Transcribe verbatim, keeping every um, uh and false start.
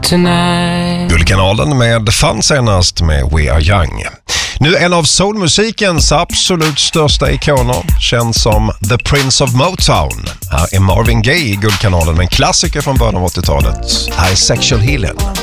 tonight. Guldkanalen med fann senast med We Are Young. Nu en av soulmusikens absolut största ikoner, känns som The Prince of Motown. Här är Marvin Gaye i Guldkanalen med en klassiker från början av åttiotalet. Här är Sexual Healing.